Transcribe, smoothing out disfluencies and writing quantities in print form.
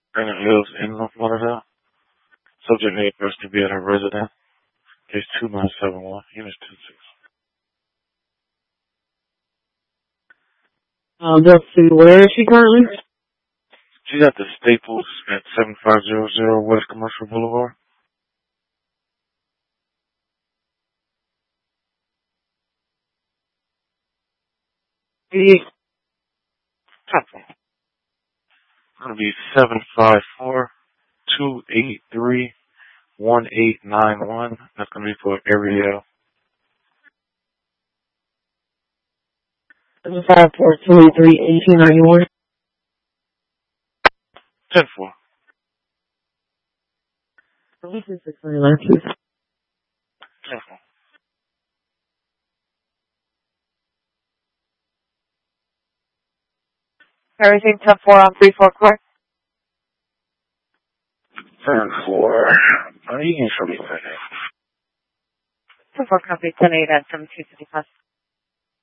and it lives in North Lauderdale. Subject may appears to be at her residence. Case 2971, Unit 26. Let's see, where is she currently? She's at the Staples at 7500 West Commercial Boulevard. Yeah. It's going to be 754-283-1891. That's going to be for Ariel. 754-283-1891. 10-4. Release 699, please. 10-4. Everything 10-4 on 3-4 court. 10-4. You can show me that. 10-4 copy 10-8 at 7255.